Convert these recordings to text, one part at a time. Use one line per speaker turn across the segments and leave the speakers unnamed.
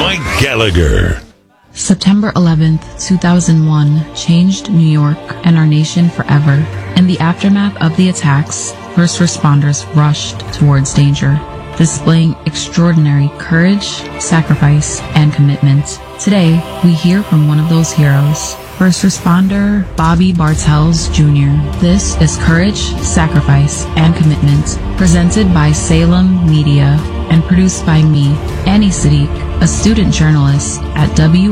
Mike Gallagher.
September 11th, 2001 changed New York and our nation forever. In the aftermath of the attacks, first responders rushed towards danger, displaying extraordinary courage, sacrifice, and commitment. Today, we hear from one of those heroes, first responder Bobby Bartels Jr. This is Courage, Sacrifice, and Commitment, presented by Salem Media and produced by me, Annie Siddiq, a student journalist at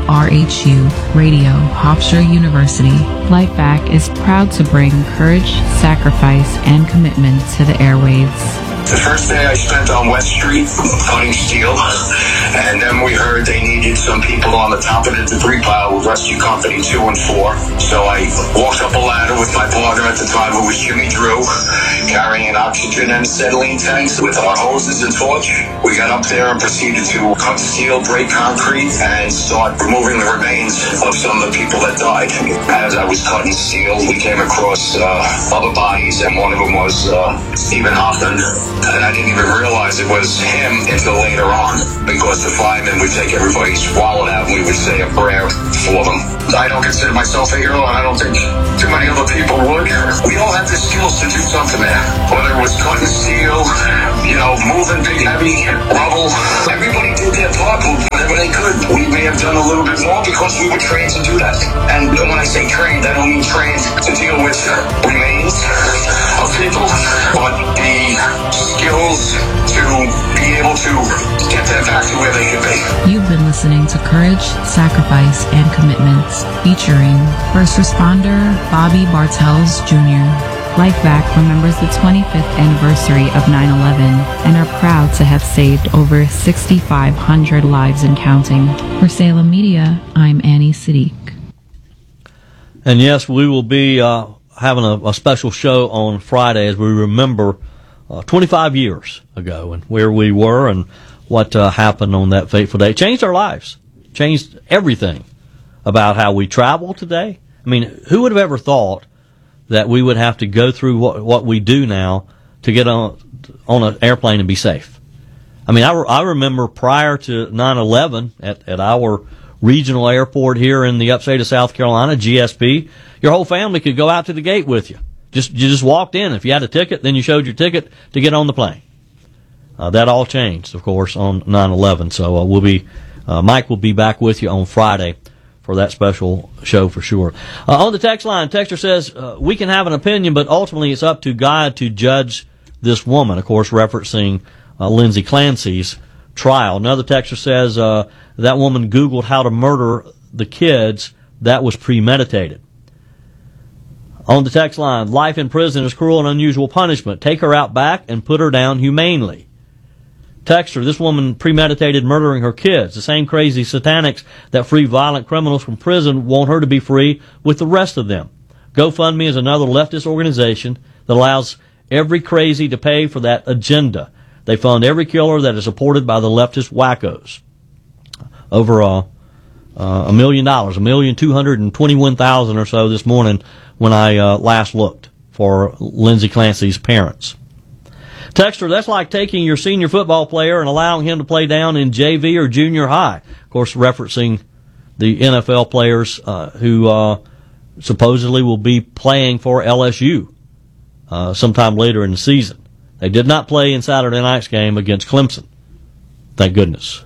WRHU Radio, Hofstra University. Lifeback is proud to bring courage, sacrifice, and commitment to the airwaves.
The first day I spent on West Street cutting steel, and then we heard they needed some people on the top of the debris pile with Rescue Company 2 and 4. So I walked up a ladder with my partner at the time, who was Jimmy Drew, carrying an oxygen and acetylene tanks with our hoses and torch. We got up there and proceeded to cut steel, break concrete, and start removing the remains of some of the people that died. As I was cutting steel, we came across other bodies, and one of them was Stephen Hoffman. And I didn't even realize it was him until later on, because the firemen would take everybody's wallet out and we would say a prayer for them. I don't consider myself a hero, and I don't think too many other people would. We all had the skills to do something there, whether it was cutting steel, moving big, heavy rubble. Everybody did their part, whatever they could. We may have done a little bit more because we were trained to do that. And when I say trained, I don't mean trained to deal with remains of people, but the skills to be able to get them back to where they should be.
You've been listening to Courage, Sacrifice, and Commitment, featuring first responder Bobby Bartels Jr. Lifeback remembers the 25th anniversary of 9/11 and are proud to have saved over 6,500 lives and counting. For Salem Media, I'm Annie Siddiq.
And yes, we will be having a special show on Friday as we remember 25 years ago and where we were and what happened on that fateful day. It changed our lives, changed everything about how we travel today. I mean, who would have ever thought that we would have to go through what we do now to get on an airplane and be safe? I mean, I remember prior to 9/11 at our regional airport here in the upstate of South Carolina, GSP, your whole family could go out to the gate with you. You just walked in. If you had a ticket, then you showed your ticket to get on the plane. That all changed, of course, on 9/11. So Mike will be back with you on Friday for that special show for sure. On the text line, texter says, we can have an opinion, but ultimately it's up to God to judge this woman, of course, referencing Lindsay Clancy's trial. Another texter says that woman Googled how to murder the kids. That was premeditated. On the text line, life in prison is cruel and unusual punishment. Take her out back and put her down humanely. Texter, this woman premeditated murdering her kids. The same crazy satanics that free violent criminals from prison want her to be free with the rest of them. GoFundMe is another leftist organization that allows every crazy to pay for that agenda. They fund every killer that is supported by the leftist wackos. Over $1 million, $1,221,000 or so this morning when I last looked for Lindsay Clancy's parents. Texter, that's like taking your senior football player and allowing him to play down in JV or junior high. Of course, referencing the NFL players who supposedly will be playing for LSU sometime later in the season. They did not play in Saturday night's game against Clemson. Thank goodness.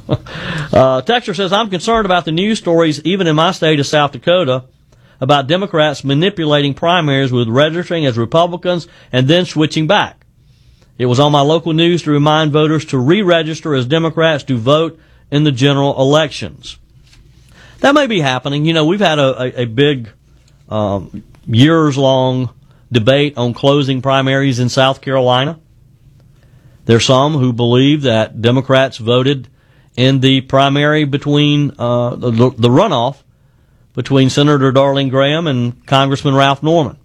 Texter says, I'm concerned about the news stories, even in my state of South Dakota, about Democrats manipulating primaries with registering as Republicans and then switching back. It was on my local news to remind voters to re-register as Democrats to vote in the general elections. That may be happening. You know, we've had a big years-long debate on closing primaries in South Carolina. There's some who believe that Democrats voted in the primary between the runoff between Senator Darlene Graham and Congressman Ralph Norman.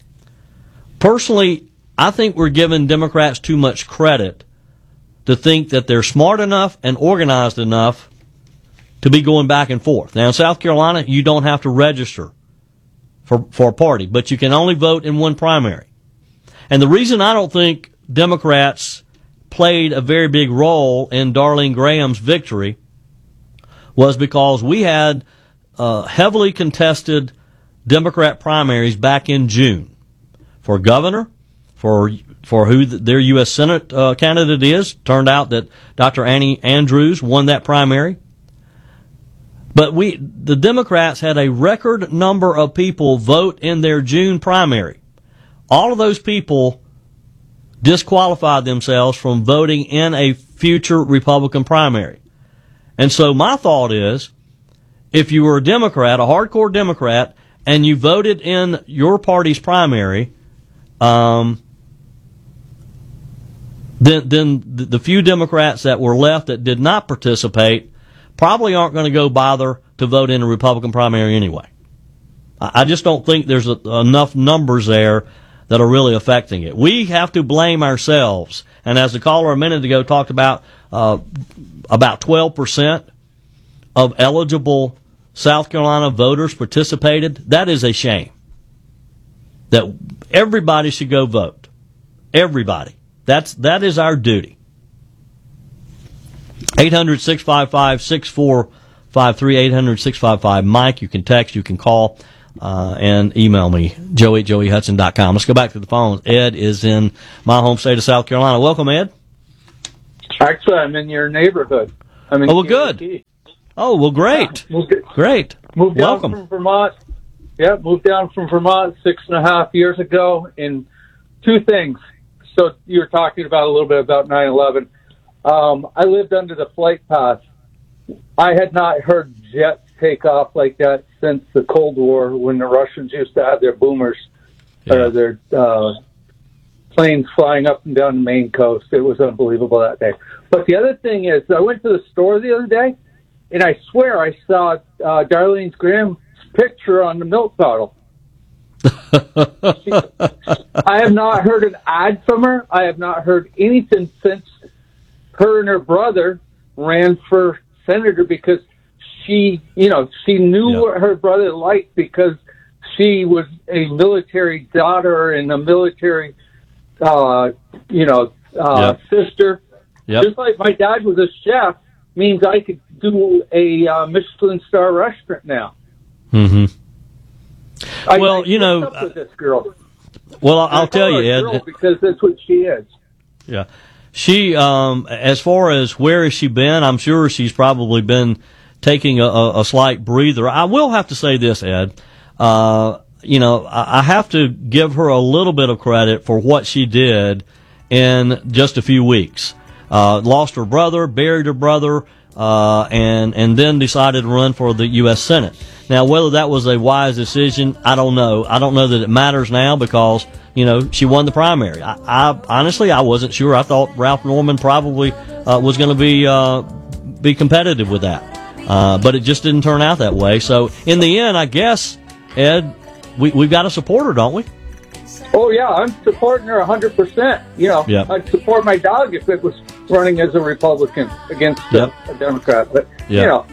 Personally, I think we're giving Democrats too much credit to think that they're smart enough and organized enough to be going back and forth. Now, in South Carolina, you don't have to register for a party, but you can only vote in one primary. And the reason I don't think Democrats played a very big role in Darlene Graham's victory was because we had heavily contested Democrat primaries back in June for governor, for who their U.S. Senate candidate is. Turned out that Dr. Annie Andrews won that primary. But the Democrats had a record number of people vote in their June primary. All of those people disqualified themselves from voting in a future Republican primary. And so my thought is, if you were a Democrat, a hardcore Democrat, and you voted in your party's primary, then the few Democrats that were left that did not participate probably aren't going to go bother to vote in a Republican primary anyway. I just don't think there's enough numbers there that are really affecting it. We have to blame ourselves. And as the caller a minute ago talked about 12% of eligible South Carolina voters participated. That is a shame. That everybody should go vote. Everybody. That is our duty. 800-655-6453, 800-655-MIKE. You can text, you can call, and email me, joey@joeyhudson.com. Let's go back to the phones. Ed is in my home state of South Carolina. Welcome, Ed.
Actually, I'm in your neighborhood. I'm in
well, good. Oh, well, great. Great.
Moved down
Welcome.
from Vermont. Yeah, moved down from Vermont 6.5 years ago. And two things. So you were talking about a little bit about 9/11. I lived under the flight path. I had not heard jets take off like that since the Cold War, when the Russians used to have their boomers, their planes flying up and down the Maine coast. It was unbelievable that day. But the other thing is, I went to the store the other day, and I swear I saw Darlene Graham's picture on the milk bottle. I have not heard an ad from her. I have not heard anything since her and her brother ran for senator, because she knew what her brother liked, because she was a military daughter and a military, sister.
Yep.
Just like my dad was a chef, means I could do a Michelin star restaurant now.
Mm-hmm.
I
Well,
up with this girl.
Well, I'll tell you, Ed,
because that's what she is.
Yeah. She, as far as where has she been, I'm sure she's probably been taking a slight breather. I will have to say this, Ed. I have to give her a little bit of credit for what she did in just a few weeks. Lost her brother, buried her brother, and then decided to run for the U.S. Senate. Now, whether that was a wise decision, I don't know. I don't know that it matters now, because she won the primary. I honestly, I wasn't sure. I thought Ralph Norman probably was going to be competitive with that, but it just didn't turn out that way. So in the end, I guess, Ed, we've got to support her, don't we?
Oh yeah, I'm supporting her 100%.
Yep.
I'd support my dog if it was running as a Republican against a Democrat. But
Yep,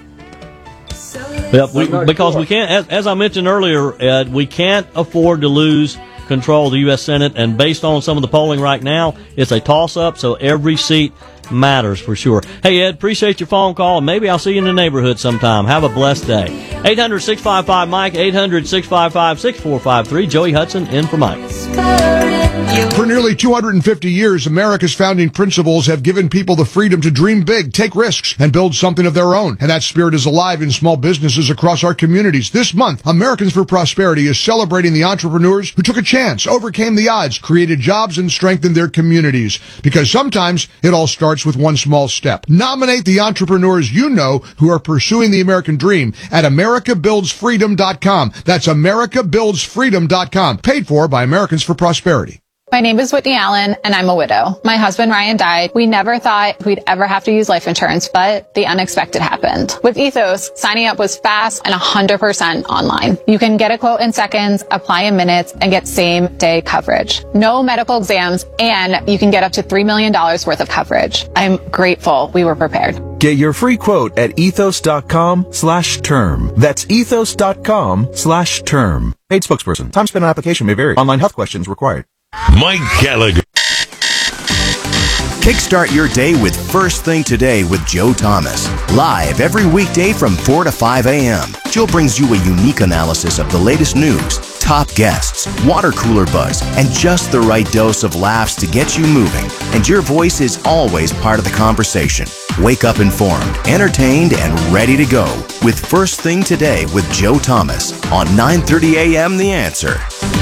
because we can't, as I mentioned earlier, Ed, we can't afford to lose control of the U.S. Senate, and based on some of the polling right now, it's a toss-up, so every seat matters for sure. Hey, Ed, appreciate your phone call, and maybe I'll see you in the neighborhood sometime. Have a blessed day. 800-655-MIKE, 800-655-6453. Joey Hudson in for Mike.
For nearly 250 years, America's founding principles have given people the freedom to dream big, take risks, and build something of their own. And that spirit is alive in small businesses across our communities. This month, Americans for Prosperity is celebrating the entrepreneurs who took a chance, overcame the odds, created jobs, and strengthened their communities. Because sometimes it all starts with one small step. Nominate the entrepreneurs you know who are pursuing the American dream at AmericaBuildsFreedom.com. That's AmericaBuildsFreedom.com. Paid for by Americans for Prosperity.
My name is Whitney Allen, and I'm a widow. My husband, Ryan, died. We never thought we'd ever have to use life insurance, but the unexpected happened. With Ethos, signing up was fast and 100% online. You can get a quote in seconds, apply in minutes, and get same-day coverage. No medical exams, and you can get up to $3 million worth of coverage. I'm grateful we were prepared.
Get your free quote at ethos.com/term. That's ethos.com/term. Paid spokesperson. Time spent on application may vary. Online health questions required.
Mike Gallagher.
Kickstart your day with First Thing Today with Joe Thomas. Live every weekday from 4 to 5 a.m. Joe brings you a unique analysis of the latest news, top guests, water cooler buzz, and just the right dose of laughs to get you moving. And your voice is always part of the conversation. Wake up informed, entertained, and ready to go with First Thing Today with Joe Thomas on 9:30 a.m. The Answer.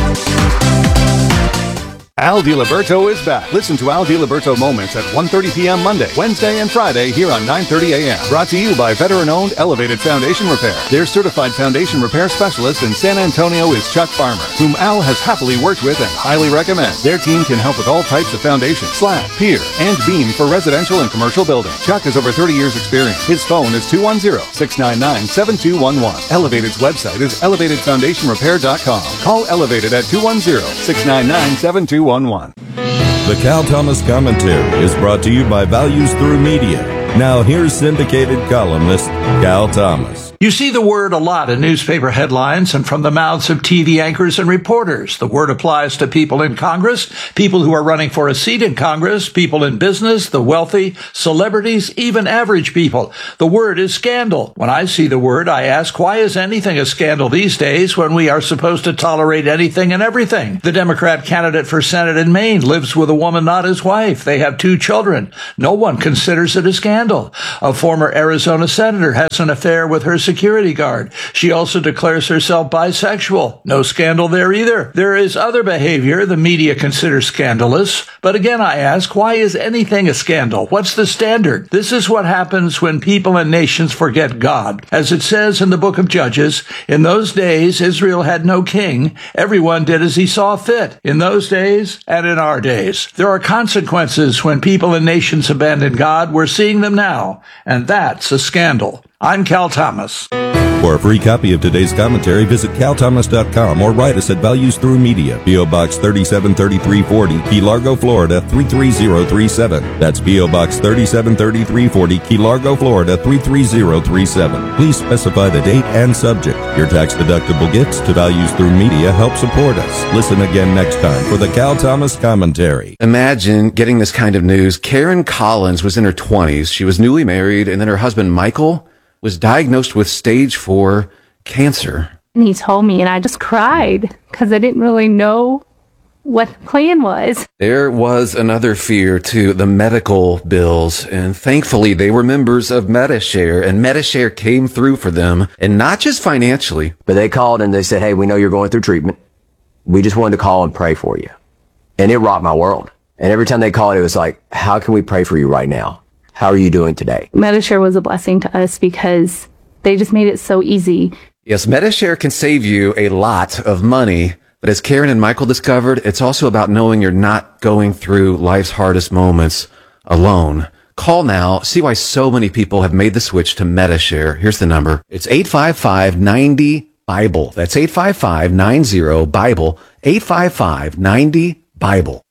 Al DiLiberto is back. Listen to Al DiLiberto Moments at 1:30 p.m. Monday, Wednesday, and Friday here on 9:30 a.m. Brought to you by veteran-owned Elevated Foundation Repair. Their certified foundation repair specialist in San Antonio is Chuck Farmer, whom Al has happily worked with and highly recommends. Their team can help with all types of foundation, slab, pier, and beam for residential and commercial buildings. Chuck has over 30 years experience. His phone is 210-699-7211. Elevated's website is elevatedfoundationrepair.com. Call Elevated at 210-699-7211.
The Cal Thomas Commentary is brought to you by Values Through Media. Now here's syndicated columnist Cal Thomas.
You see the word a lot in newspaper headlines and from the mouths of TV anchors and reporters. The word applies to people in Congress, people who are running for a seat in Congress, people in business, the wealthy, celebrities, even average people. The word is scandal. When I see the word, I ask, why is anything a scandal these days when we are supposed to tolerate anything and everything? The Democrat candidate for Senate in Maine lives with a woman not his wife. They have 2 children. No one considers it a scandal. A former Arizona senator has an affair with her security guard. She also declares herself bisexual. No scandal there either. There is other behavior the media considers scandalous. But again, I ask, why is anything a scandal? What's the standard? This is what happens when people and nations forget God. As it says in the book of Judges, in those days, Israel had no king. Everyone did as he saw fit. In those days and in our days. There are consequences when people and nations abandon God. We're seeing them now. And that's a scandal. I'm Cal Thomas.
For a free copy of today's commentary, visit calthomas.com or write us at Values Through Media, P.O. Box 373340, Key Largo, Florida 33037. That's P.O. Box 373340, Key Largo, Florida 33037. Please specify the date and subject. Your tax-deductible gifts to Values Through Media help support us. Listen again next time for the Cal Thomas Commentary.
Imagine getting this kind of news. Karen Collins was in her 20s. She was newly married, and then her husband, Michael, was diagnosed with stage 4 cancer.
And he told me, and I just cried because I didn't really know what the plan was.
There was another fear, too, the medical bills. And thankfully, they were members of Medi-Share, and Medi-Share came through for them, and not just financially.
But they called and they said, hey, we know you're going through treatment. We just wanted to call and pray for you. And it rocked my world. And every time they called, it was like, how can we pray for you right now? How are you doing today?
Medi-Share was a blessing to us because they just made it so easy.
Yes, Medi-Share can save you a lot of money, but as Karen and Michael discovered, it's also about knowing you're not going through life's hardest moments alone. Call now. See why so many people have made the switch to Medi-Share. Here's the number. It's 855-90-BIBLE. That's 855-90-BIBLE. 855-90-BIBLE.